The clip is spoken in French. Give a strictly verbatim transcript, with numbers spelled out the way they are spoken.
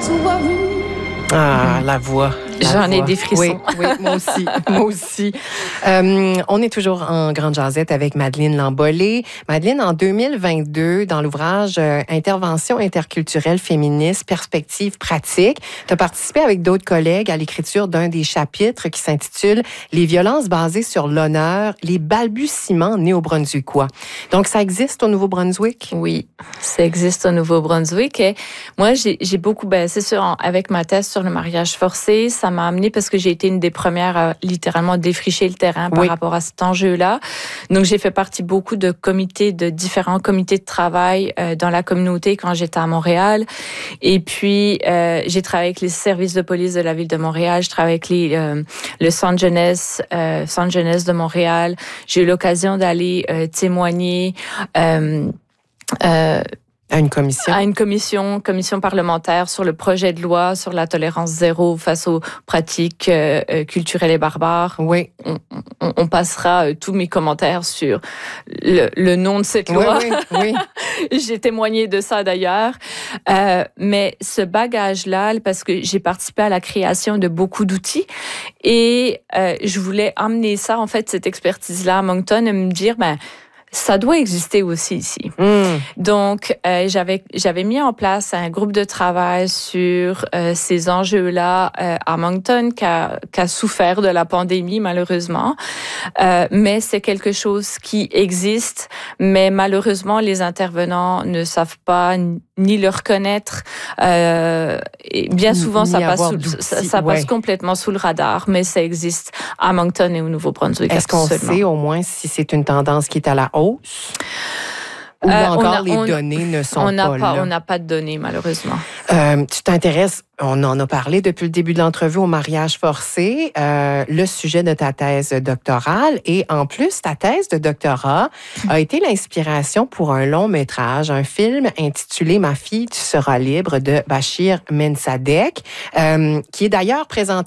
sois venu. Ah, la voix. La J'en voix. ai des frissons. Oui, oui, moi aussi, moi aussi. Euh, on est toujours en grande jasette avec Madeleine Lambollé. Madeleine, en deux mille vingt-deux, dans l'ouvrage euh, Intervention interculturelle féministe, perspectives pratiques, tu as participé avec d'autres collègues à l'écriture d'un des chapitres qui s'intitule Les violences basées sur l'honneur, les balbutiements néo-brunswickois. Donc, ça existe au Nouveau-Brunswick? Oui, ça existe au Nouveau-Brunswick. Et moi, j'ai, j'ai beaucoup, ben, c'est sûr, avec ma thèse sur le mariage forcé, ça m'a amené parce que j'ai été une des premières à littéralement défricher le terrain par oui. rapport à cet enjeu-là. Donc, j'ai fait partie beaucoup de comités, de différents comités de travail euh, dans la communauté quand j'étais à Montréal. Et puis, euh, j'ai travaillé avec les services de police de la ville de Montréal. Je travaille avec les, euh, le centre jeunesse, euh, centre jeunesse de Montréal. J'ai eu l'occasion d'aller euh, témoigner. Euh, euh, À une commission? À une commission, commission parlementaire sur le projet de loi sur la tolérance zéro face aux pratiques euh, culturelles et barbares. Oui. On, on, on passera euh, tous mes commentaires sur le, le nom de cette loi. Oui, oui, oui. J'ai témoigné de ça d'ailleurs. Euh, mais ce bagage-là, parce que j'ai participé à la création de beaucoup d'outils et euh, je voulais amener ça, en fait, cette expertise-là à Moncton et me dire, ben, ça doit exister aussi ici. Mm. Donc, euh, j'avais j'avais mis en place un groupe de travail sur euh, ces enjeux-là euh, à Moncton qui a, qui a souffert de la pandémie, malheureusement. Euh, mais c'est quelque chose qui existe, mais malheureusement, les intervenants ne savent pas ni le reconnaître. Euh, et bien souvent, ni ça, passe, sous, ça, ça passe ouais. complètement sous le radar, mais ça existe à Moncton et au Nouveau-Brunswick. Est-ce qu'on absolument. sait au moins si c'est une tendance qui est à la hausse? Ou Euh, encore a, les on, données ne sont on pas, pas là? On n'a pas de données, malheureusement. Euh, tu t'intéresses, on en a parlé depuis le début de l'entrevue, au mariage forcé, euh, le sujet de ta thèse doctorale. Et en plus, ta thèse de doctorat a été l'inspiration pour un long métrage, un film intitulé « Ma fille, tu seras libre » de Bachir Mensadek, euh, qui est d'ailleurs présenté